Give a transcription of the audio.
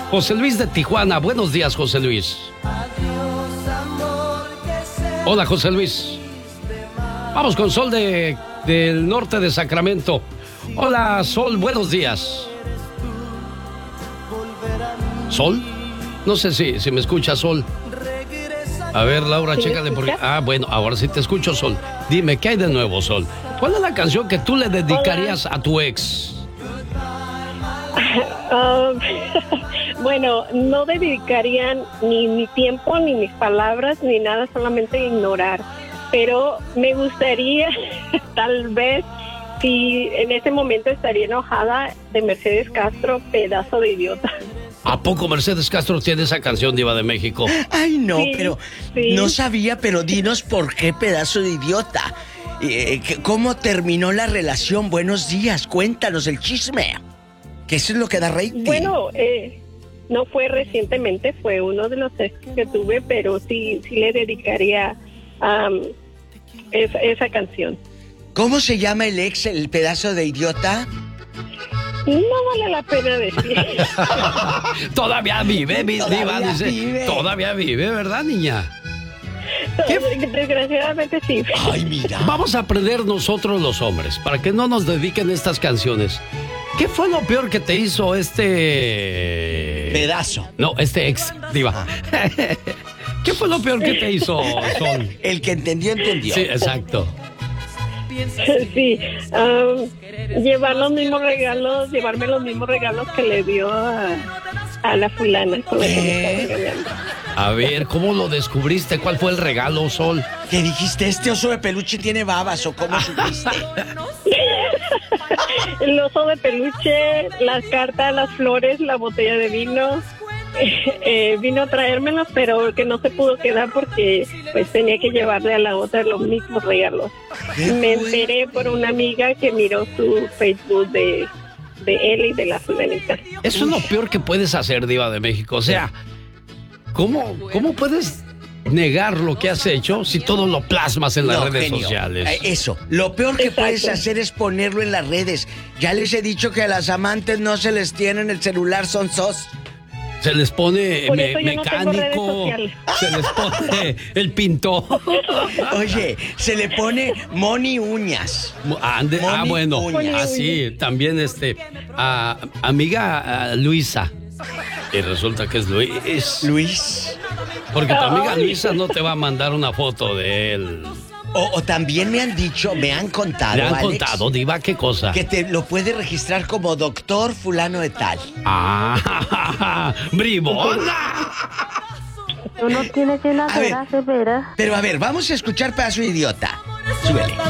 José Luis de Tijuana. Buenos días, José Luis. Hola, José Luis. Vamos con Sol del norte de Sacramento. Hola, Sol, buenos días. ¿Sol? No sé si me escucha, Sol. A ver, Laura, chécale porque... Ah, bueno, ahora sí te escucho, Sol. Dime, ¿qué hay de nuevo, Sol? ¿Cuál es la canción que tú le dedicarías a tu ex? Bueno, no dedicarían ni mi tiempo, ni mis palabras, ni nada, solamente ignorar. Pero me gustaría, tal vez, si en ese momento estaría enojada, de Mercedes Castro, Pedazo de Idiota. ¿A poco Mercedes Castro tiene esa canción, Diva de México? Ay, no, Sí, pero sí. no sabía, pero dinos por qué, Pedazo de Idiota. ¿Cómo terminó la relación? Buenos días, cuéntanos el chisme. Que eso es lo que da rating. Bueno, no fue recientemente, fue uno de los ex que tuve, pero sí le dedicaría esa canción. ¿Cómo se llama el ex, el Pedazo de Idiota? No vale la pena decir. Todavía vive, Diva, Todavía dice. vive. Todavía vive, ¿verdad, niña? ¿Qué? Desgraciadamente sí. Ay, mira. Vamos a aprender nosotros los hombres, para que no nos dediquen estas canciones. ¿Qué fue lo peor que te hizo Pedazo. No, este ex, Diva. ¿Qué fue lo peor que te hizo, Sol? El que entendió, entendió. Sí, exacto. Sí, llevarme los mismos regalos que le dio a la fulana con la que me estaba regañando. A ver, ¿cómo lo descubriste? ¿Cuál fue el regalo, Sol? ¿Qué dijiste? ¿Este oso de peluche tiene babas o cómo supiste? El oso de peluche, las cartas, las flores, la botella de vino. Vino a traérmelos, pero que no se pudo quedar porque pues tenía que llevarle a la otra los mismos regalos. Me enteré por una amiga que miró su Facebook de él y de la fulanita. Eso es lo peor que puedes hacer, Diva de México. O sea, ¿cómo puedes negar lo que has hecho si todo lo plasmas en las redes genio. sociales? Eso, lo peor que Exacto. puedes hacer es ponerlo en las redes. Ya les he dicho que a las amantes no se les tiene en el celular, son sos. Se les pone Por eso yo no tengo redes mecánico, sociales. se les pone el pintor. Oye, se le pone Moni Uñas. Moni Bueno, Uñas. así también amiga Luisa. Y resulta que es Luis. Porque tu amiga Luisa no te va a mandar una foto de él. O también me han contado, ¿Le han Alex, contado, Diva, qué cosa? que te lo puede registrar como doctor fulano de tal. ¡Ah! ¡Bribona! Uno tiene que A ver. nacer severa. Pero a ver, vamos a escuchar Pedazo de Idiota. Súbele.